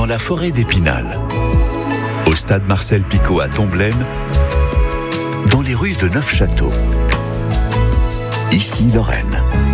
dans la forêt d'Épinal, au stade Marcel Picot à Tomblaine, dans les rues de Neufchâteau. Ici Lorraine.